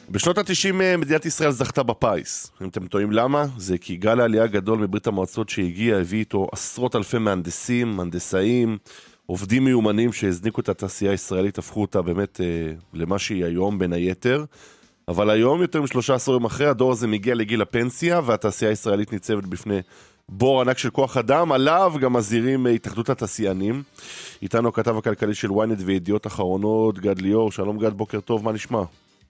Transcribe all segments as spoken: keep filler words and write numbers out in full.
בשנות ה-תשעים מדינת ישראל זכתה בפיס. אם אתם טועים למה? זה כי גל העלייה הגדול מברית המועצות שהגיע, הביא איתו עשרות אלפי מהנדסים, מהנדסאים, עובדים מיומנים שהזניקו את התעשייה הישראלית, הפכו אותה באמת אה, למה שהיא היום בין היתר. אבל היום, יותר משלושה עשורים אחרי, הדור הזה מגיע לגיל הפנסיה, והתעשייה הישראלית ניצבת בפני בור ענק של כוח אדם, עליו גם מזהירים התאחדות התעשיינים. איתנו הכתב הכלכלי של וויינט וידיעות אחרונות, גד ליאור. שלום גד, בוקר טוב, מה נשמע?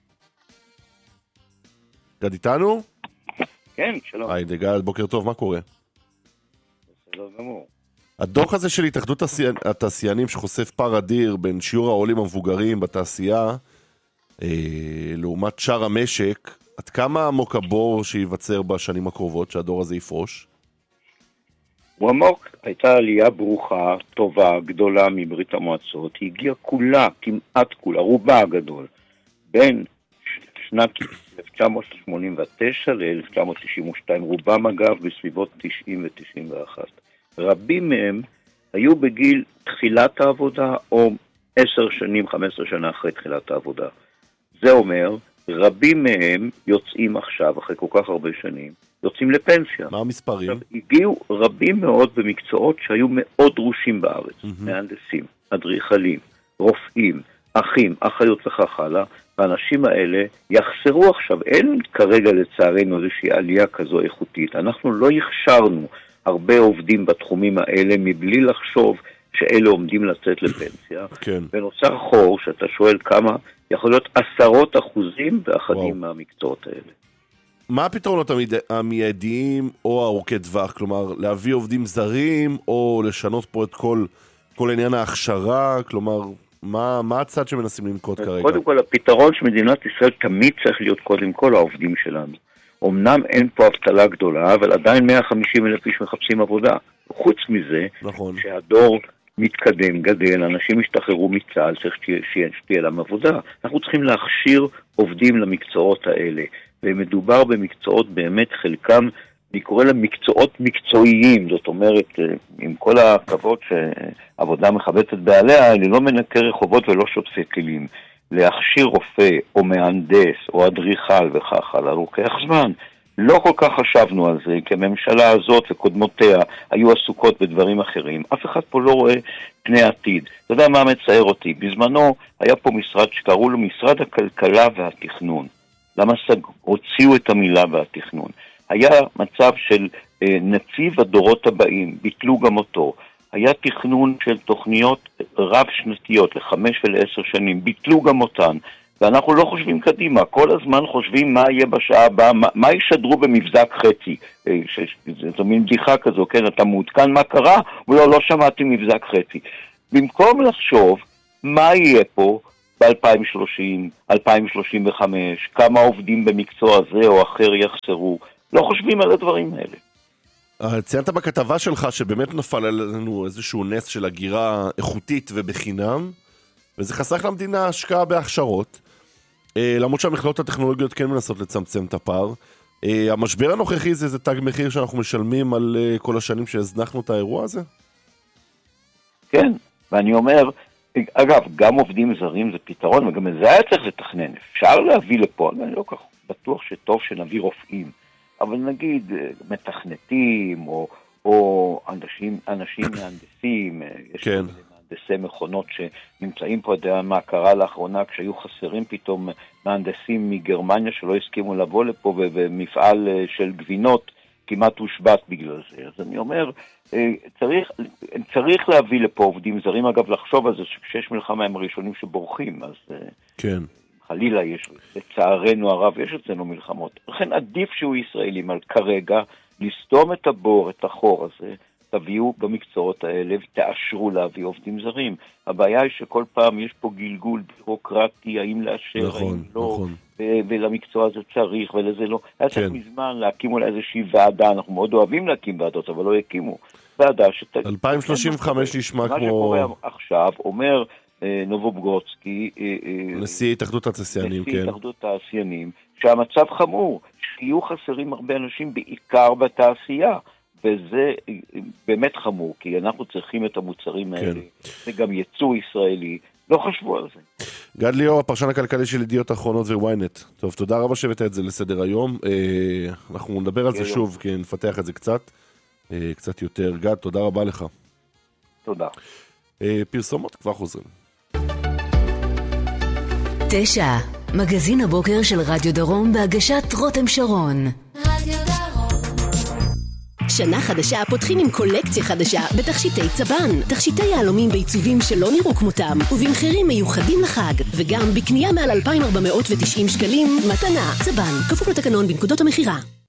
גד איתנו? כן, שלום. היי, גד, בוקר טוב, מה קורה? בסדר גמור. הדוח הזה של התאחדות התעשיינים שחושף פער אדיר בין שיעור העולים המבוגרים בתעשייה אה, לעומת שאר המשק, עד כמה עמוק הבור שייווצר בשנים הקרובות שהדור הזה יפרוש? הוא עמוק, הייתה עלייה ברוכה, טובה, גדולה מברית המועצות, היא הגיעה כולה, כמעט כולה, רובה הגדול, בין שנת אלף תשע מאות שמונים ותשע ל-אלף תשע מאות תשעים ושתיים, רובם אגב בסביבות תשעים ו-תשעים ואחת. רבים מהם היו בגיל תחילת העבודה או עשר שנים, חמש עשרה שנה אחרי תחילת העבודה. זה אומר, רבים מהם יוצאים עכשיו, אחרי כל כך הרבה שנים, יוצאים לפנסיה. מה המספרים? עכשיו, הגיעו רבים מאוד במקצועות שהיו מאוד דרושים בארץ. Mm-hmm. מהנדסים, אדריכלים, רופאים, אחים, אחיות וכך הלאה. האנשים האלה יחסרו עכשיו. אין כרגע לצערנו איזושהי עלייה כזו איכותית. אנחנו לא הכשרנו הרבה עובדים בתחומים האלה מבלי לחשוב שאלה עומדים לצאת לפנסיה. כן. ונוצר חור שאתה שואל כמה, יכול להיות עשרות אחוזים באחדים מהמקצועות האלה. מה הפתרונות המיידיים או ארוכי טווח? כלומר, להביא עובדים זרים או לשנות פה את כל, כל עניין ההכשרה? כלומר, מה, מה הצד שמנסים לנקוט כרגע? קודם כל, הפתרון של מדינת ישראל תמיד צריך להיות קודם כל העובדים שלנו. אמנם אין פה אבטלה גדולה, אבל עדיין מאה וחמישים אלף איש מחפשים עבודה. חוץ מזה, נכון. שהדור מתקדם, גדל, אנשים ישתחררו מצה"ל, צריך שתהיה, שתהיה להם עבודה. אנחנו צריכים להכשיר עובדים למקצועות האלה. ומדובר במקצועות באמת חלקם, אני קורא להם מקצועות מקצועיים, זאת אומרת, עם כל הכבוד שעבודה מכבדת בעליה, אני לא מנקה רחובות ולא שוטפי כלים. להכשיר רופא או מהנדס או אדריכל וכך הלאה, לוקח זמן. לא כל כך חשבנו על זה, כי הממשלה הזאת וקודמותיה היו עסוקות בדברים אחרים. אף אחד פה לא רואה פני עתיד. אתה יודע מה מצער אותי? בזמנו היה פה משרד שקראו לו משרד הכלכלה והתכנון. למה הוציאו את המילה והתכנון? היה מצב של אה, נציב הדורות הבאים, ביטלו גם אותו. היה תכנון של תוכניות רב שנתיות לחמש ולעשר שנים, ביטלו גם אותן. ואנחנו לא חושבים קדימה, כל הזמן חושבים מה יהיה בשעה הבאה, מה, מה ישדרו במבזק חצי. אה, ש, זו מין בדיחה כזו, כן, אתה מעודכן מה קרה? ולא, לא שמעתי מבזק חצי. במקום לחשוב מה יהיה פה, ב-אלפיים ושלושים, אלפיים שלושים וחמש, כמה עובדים במקצוע זה או אחר יחסרו. לא חושבים על הדברים האלה. ציינת בכתבה שלך שבאמת נפל עלינו איזשהו נס של הגירה איכותית ובחינם, וזה חסך למדינה השקעה בהכשרות, למרות שהמכללות הטכנולוגיות כן מנסות לצמצם את הפער. המשבר הנוכחי זה איזה תג מחיר שאנחנו משלמים על כל השנים שהזנחנו את האירוע הזה? כן, ואני אומר, אגב, גם עובדים זרים זה פתרון, וגם זה היה צריך לתכנן. אפשר להביא לפה, אני לא כך בטוח שטוב שנביא רופאים, אבל נגיד מתכנתים, או, או אנשים, אנשים מהנדסים, יש כן. מהנדסי מכונות שנמצאים פה, יודע מה קרה לאחרונה, כשהיו חסרים פתאום מהנדסים מגרמניה שלא הסכימו לבוא לפה, ומפעל של גבינות כמעט הושבת בגלל זה. אז אני אומר, צריך, צריך להביא לפה עובדים זרים, אגב, לחשוב על זה שכשיש מלחמה הם הראשונים שבורחים, אז כן. חלילה יש, לצערנו הרב, יש אצלנו מלחמות. לכן עדיף שהוא ישראלים, על כרגע לסתום את הבור, את החור הזה, תביאו במקצועות האלה ותאשרו להביא עובדים זרים. הבעיה היא שכל פעם יש פה גלגול בירוקרטי, האם לאשר, נכון, האם לא, נכון. ו- ולמקצוע הזה צריך ולזה לא. היה צריך כן. מזמן להקים אולי איזושהי ועדה, אנחנו מאוד אוהבים להקים ועדות, אבל לא הקימו. ועדה שת... אלפיים שלושים וחמש נשמע כמו... מה שקורה עכשיו, אומר נובוגורצקי, נשיא התאחדות התעשיינים, כן. נשיא התאחדות התעשיינים, שהמצב חמור, שיהיו חסרים הרבה אנשים בעיקר בתעשייה. וזה באמת חמור, כי אנחנו צריכים את המוצרים האלה. זה גם ייצוא ישראלי. לא חשבו על זה. גד ליאור, הפרשן הכלכלי של ידיעות אחרונות וויינט. טוב, תודה רבה שהבאת את זה לסדר היום. אנחנו נדבר על זה שוב, כי נפתח את זה קצת, קצת יותר. גד, תודה רבה לך. תודה. פרסומות, כבר חוזרים. תשע, מגזין הבוקר של רדיו דרום בהגשת רותם שרון. רדיו דרום. שנה חדשה פותחים עם קולקציה חדשה בתכשיטי צבן. תכשיטי יהלומים בעיצובים שלא נראו כמותם ובמחירים מיוחדים לחג, וגם בקנייה מעל אלפיים ארבע מאות ותשעים שקלים מתנה. צבן, כפוף לתקנון בנקודות המחירה.